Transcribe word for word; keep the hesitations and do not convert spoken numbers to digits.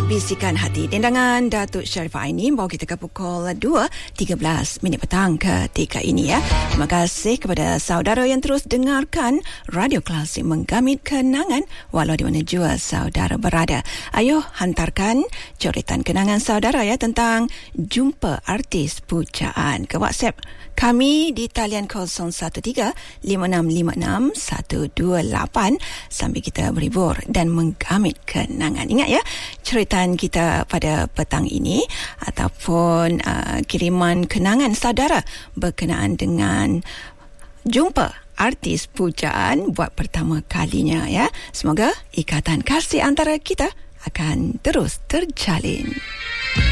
Bisikan Hati, dendangan Datuk Sharifah Aini bawa kita ke pukul dua tiga belas minit petang ketika ini ya. Terima kasih kepada saudara yang terus dengarkan Radio Klasik Menggamit Kenangan walau di mana jua saudara berada. Ayo hantarkan coretan kenangan saudara ya tentang jumpa artis pujaan ke WhatsApp kami di talian kosong satu tiga lima enam lima enam satu dua lapan sambil kita berhibur dan menggamit kenangan. Ingat ya, ceritaan kita pada petang ini ataupun uh, kiriman kenangan saudara berkenaan dengan jumpa artis pujaan buat pertama kalinya ya. Semoga ikatan kasih antara kita akan terus terjalin.